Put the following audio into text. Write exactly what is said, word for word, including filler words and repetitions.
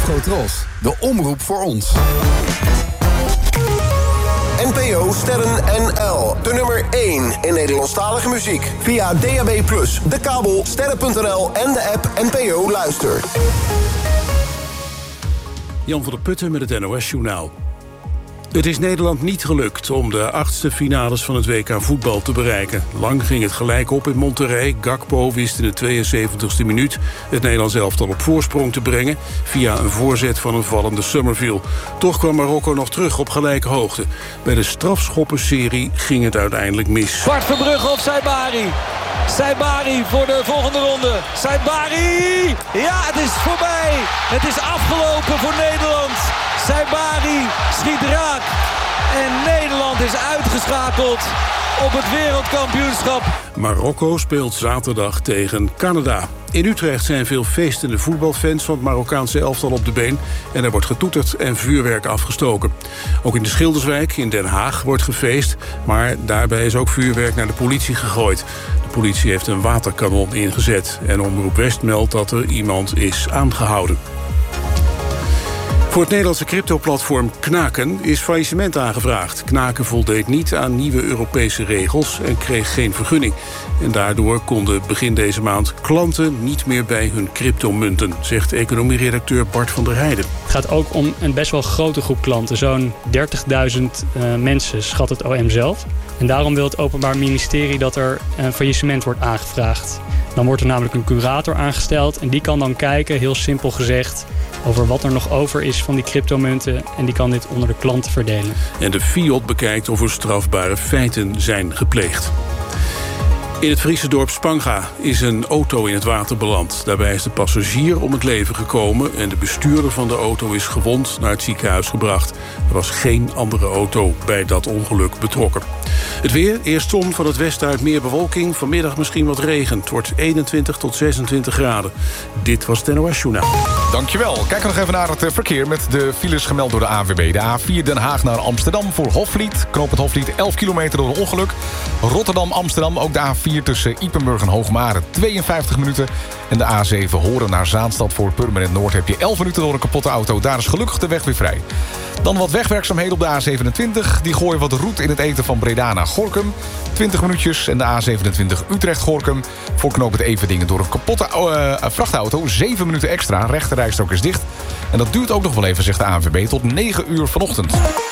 Tros, de omroep voor ons. N P O Sterren N L, de nummer één in Nederlandstalige muziek. Via D A B plus, de kabel, sterren punt n l en de app N P O Luister. Jan van der Putten met het N O S-journaal. Het is Nederland niet gelukt om de achtste finales van het W K voetbal te bereiken. Lang ging het gelijk op in Monterrey. Gakpo wist in de tweeënzeventigste minuut het Nederlands elftal op voorsprong te brengen via een voorzet van een vallende Summerville. Toch kwam Marokko nog terug op gelijke hoogte. Bij de strafschoppenserie ging het uiteindelijk mis. Bart Verbrugge of Saibari? Saibari voor de volgende ronde. Saibari! Ja, het is voorbij. Het is afgelopen voor Nederland. Saibari schiet raak. En Nederland is uitgeschakeld op het wereldkampioenschap. Marokko speelt zaterdag tegen Canada. In Utrecht zijn veel feestende voetbalfans van het Marokkaanse elftal op de been. En er wordt getoeterd en vuurwerk afgestoken. Ook in de Schilderswijk in Den Haag wordt gefeest. Maar daarbij is ook vuurwerk naar de politie gegooid. De politie heeft een waterkanon ingezet. En Omroep West meldt dat er iemand is aangehouden. Voor het Nederlandse cryptoplatform Knaken is faillissement aangevraagd. Knaken voldeed niet aan nieuwe Europese regels en kreeg geen vergunning. En daardoor konden begin deze maand klanten niet meer bij hun cryptomunten, zegt economieredacteur Bart van der Heijden. Het gaat ook om een best wel grote groep klanten. Zo'n dertigduizend uh, mensen, schat het O M zelf. En daarom wil het Openbaar Ministerie dat er een faillissement wordt aangevraagd. Dan wordt er namelijk een curator aangesteld en die kan dan kijken, heel simpel gezegd, over wat er nog over is van die cryptomunten en die kan dit onder de klanten verdelen. En de Fiat bekijkt of er strafbare feiten zijn gepleegd. In het Friese dorp Spanga is een auto in het water beland. Daarbij is de passagier om het leven gekomen en de bestuurder van de auto is gewond naar het ziekenhuis gebracht. Er was geen andere auto bij dat ongeluk betrokken. Het weer, eerst zon, van het westen uit meer bewolking. Vanmiddag misschien wat regen. Het wordt eenentwintig tot zesentwintig graden. Dit was het N O S-journaal. Dankjewel. Kijken we nog even naar het verkeer met de files gemeld door de A N W B. De A vier Den Haag naar Amsterdam voor Hofvliet. Knoop het Hofvliet elf kilometer door een ongeluk. Rotterdam-Amsterdam, ook de A vier tussen Ypenburg en Hoogmare tweeënvijftig minuten. En de A zeven Horen naar Zaanstad voor Purmerend Noord heb je elf minuten door een kapotte auto. Daar is gelukkig de weg weer vrij. Dan wat wegwerkzaamheden op de A zevenentwintig. Die gooien wat roet in het eten van Breda naar Gorinchem. twintig minuutjes en de A zevenentwintig Utrecht-Gorinchem. Voor knoop het Everdingen door een kapotte uh, vrachtauto. zeven minuten extra. Rechterrijstrook is dicht. En dat duurt ook nog wel even, zegt de A N W B, tot negen uur vanochtend.